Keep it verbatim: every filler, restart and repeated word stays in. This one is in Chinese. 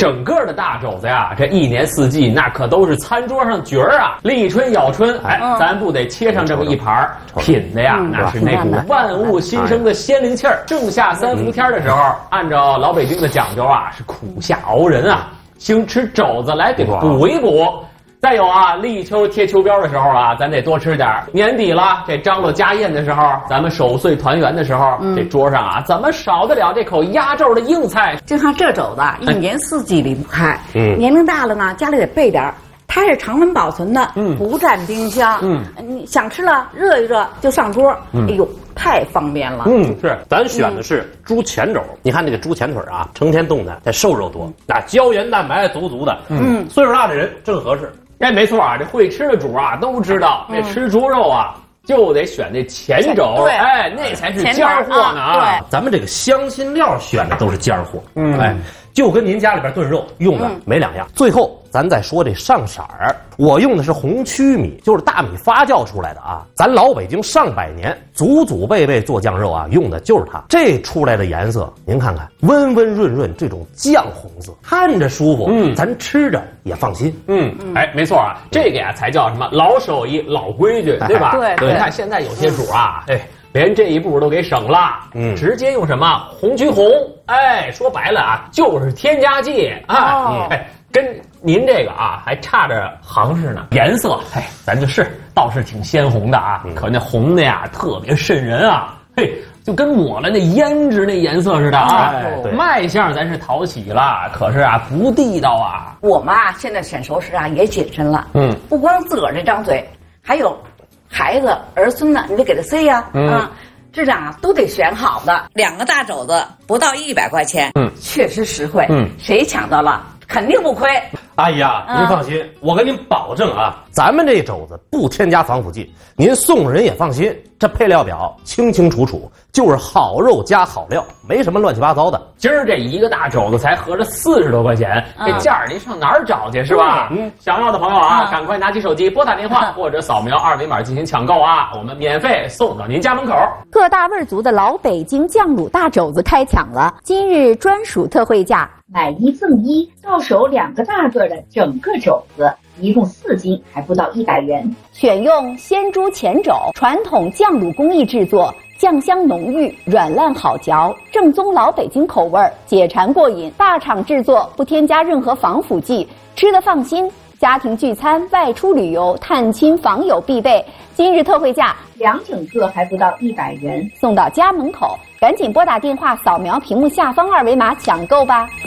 整个的大肘子呀，这一年四季那可都是餐桌上角儿啊，立春咬春，哎，嗯、咱不得切上这么一盘，品的呀，嗯、那是那股万物新生的鲜灵气儿。盛夏三伏天的时候，按照老北京的讲究啊，是苦夏熬人啊，兴吃肘子来给补一补。再有啊，立秋贴秋膘的时候啊，咱得多吃点。年底了，这张罗家宴的时候，咱们守岁团圆的时候，嗯、这桌上啊，怎么少得了这口压轴的硬菜？ 就像这肘子，一年四季离不开。嗯，年龄大了呢，家里得备点。它是常温保存的，嗯，不占冰箱。嗯，你想吃了，热一热就上桌。嗯、哎呦，太方便了。 嗯，是，咱选的是猪前肘。嗯、你看这个猪前腿啊，成天动弹，这瘦肉多，那胶原蛋白足足的。嗯，岁数大的人正合适。 哎，没错啊，这会吃的主啊都知道，这、嗯、吃猪肉啊就得选这前肘， 对， 哎，那才是尖货呢啊！ 对，咱们这个香辛料选的都是尖货，嗯，哎，就跟您家里边炖肉用的没两样。嗯、最后咱再说这上色儿，我用的是红曲米，就是大米发酵出来的啊。咱老北京上百年祖祖辈辈做酱肉啊，用的就是它。这出来的颜色，您看看，温温润润，这种酱红色，看着舒服，嗯，咱吃着也放心。 嗯，哎，没错啊，这个呀才叫什么老手艺、老规矩，对吧？ 对对。 你看现在有些主啊，哎。连这一步都给省了，嗯，直接用什么红曲红，哎，说白了啊，就是添加剂啊，哦、哎，跟您这个啊还差着行市呢。颜色，哎，咱就是倒是挺鲜红的啊，嗯、可那红的呀特别瘆人啊，嘿，就跟抹了那胭脂那颜色似的啊。哎、卖相咱是讨喜了，可是啊不地道啊。 我们啊现在选熟食啊也谨慎了，嗯，不光自个儿这张嘴，还有。孩子儿孙呢，你得给他塞呀，嗯、啊，这样啊都得选好的。两个大肘子不到一百块钱，嗯，确实实惠，嗯，谁抢到了肯定不亏。 阿姨啊，您放心，嗯、我跟您保证啊，咱们这肘子不添加防腐剂，您送人也放心。这配料表清清楚楚，就是好肉加好料，没什么乱七八糟的。 今儿这一个大肘子才合着四十多块钱，嗯、这价儿您上哪儿找去是吧？嗯，想要的朋友啊，嗯、赶快拿起手机拨打电话，嗯、或者扫描二维码进行抢购啊，我们免费送到您家门口。 各大味足的老北京酱卤大肘子开抢了，今日专属特惠价， 买一赠一，到手两个大个的整个肘子。一共四斤，还不到一百元。 选用鲜猪前肘，传统酱卤工艺制作，酱香浓郁，软烂好嚼，正宗老北京口味，解馋过瘾。大厂制作，不添加任何防腐剂，吃得放心。家庭聚餐、外出旅游、探亲访友必备。今日特惠价， 两整个还不到一百元， 送到家门口。赶紧拨打电话，扫描屏幕下方二维码抢购吧。